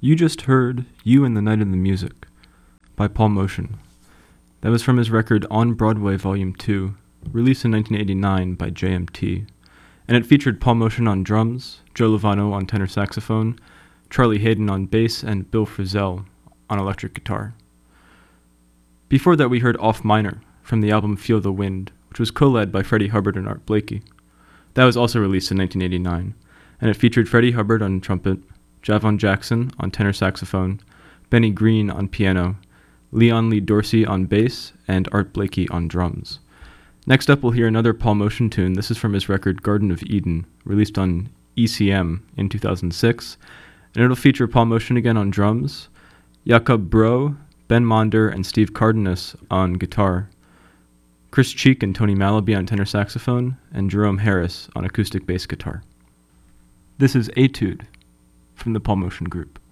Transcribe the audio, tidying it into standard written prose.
You just heard You and the Night of the Music by Paul Motion. That was from his record On Broadway Volume 2, released in 1989 by JMT, and it featured Paul Motion on drums, Joe Lovano on tenor saxophone, Charlie Hayden on bass, and Bill Frisell on electric guitar. Before that we heard Off Minor from the album Feel the Wind, which was co-led by Freddie Hubbard and Art Blakey. That was also released in 1989, and it featured Freddie Hubbard on trumpet, Javon Jackson on tenor saxophone, Benny Green on piano, Leon Lee Dorsey on bass, and Art Blakey on drums. Next up, we'll hear another Paul Motion tune. This is from his record Garden of Eden, released on ECM in 2006, and it'll feature Paul Motion again on drums, Jakob Bro, Ben Monder, and Steve Cardenas on guitar, Chris Cheek and Tony Malaby on tenor saxophone, and Jerome Harris on acoustic bass guitar. This is Etude from the Paul Motion Group.